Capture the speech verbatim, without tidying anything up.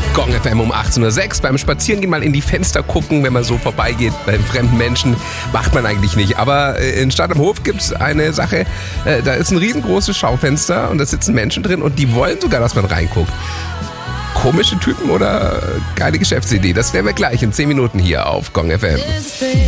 Gong F M um achtzehn Uhr sechs. Beim Spazierengehen mal in die Fenster gucken, wenn man so vorbeigeht bei fremden Menschen, macht man eigentlich nicht. Aber in Stadt am Hof gibt es eine Sache, da ist ein riesengroßes Schaufenster und da sitzen Menschen drin und die wollen sogar, dass man reinguckt. Komische Typen oder geile Geschäftsidee? Das werden wir gleich in zehn Minuten hier auf Gong F M.